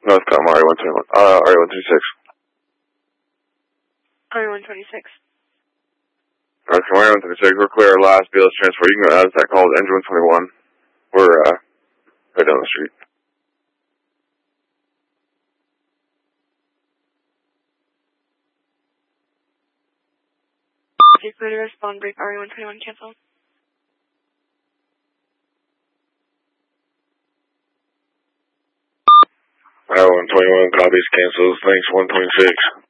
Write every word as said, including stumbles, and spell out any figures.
Northcom, R A one twenty-one, uh, R A one twenty-six. R A one twenty-six. Northcom, R A one twenty-six, we're clear, last B L S transfer. You can go out that call, engine one twenty-one. We're, uh, right down the street. Okay, clear to respond, break R A one twenty-one, cancel. R A one twenty-one, copies, cancels, thanks, one twenty-six.